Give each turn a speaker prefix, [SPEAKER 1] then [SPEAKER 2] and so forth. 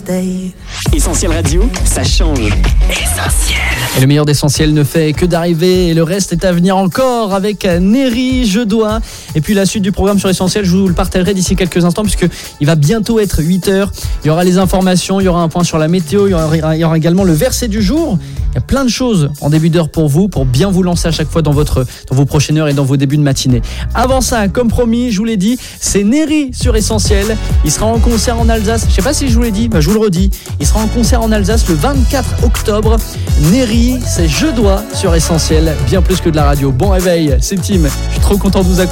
[SPEAKER 1] stay.
[SPEAKER 2] Essentiel Radio, ça change. Essentiel.
[SPEAKER 3] Et le meilleur d'Essentiel ne fait que d'arriver et le reste est à venir encore avec Neri, Je dois. Et puis la suite du programme sur Essentiel, je vous le partagerai d'ici quelques instants puisque il va bientôt être 8h. Il y aura les informations, il y aura un point sur la météo, il y aura également le verset du jour. Il y a plein de choses en début d'heure pour vous, pour bien vous lancer à chaque fois dans vos prochaines heures et dans vos débuts de matinée. Avant ça, comme promis, je vous l'ai dit, c'est Neri sur Essentiel. Il sera en concert en Alsace. Je sais pas si je vous l'ai dit, je vous le redis. Il sera en concert en Alsace le 24 octobre. Neri, c'est Je dois sur Essentiel, bien plus que de la radio. Bon réveil, c'est Tim. Je suis trop content de vous accompagner.